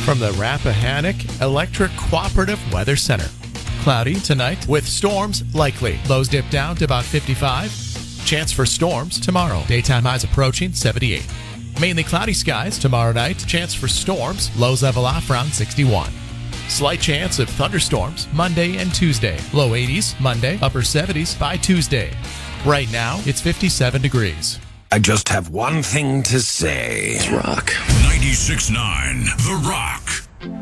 From the Rappahannock Electric Cooperative Weather Center. Cloudy tonight with storms likely. Lows dip down to about 55. Chance for storms tomorrow. Daytime highs approaching 78. Mainly cloudy skies tomorrow night. Chance for storms. Lows level off around 61. Slight chance of thunderstorms Monday and Tuesday. Low 80s Monday, upper 70s by Tuesday. Right now, it's 57 degrees. I just have one thing to say. It's rock. 96.9 The Rock.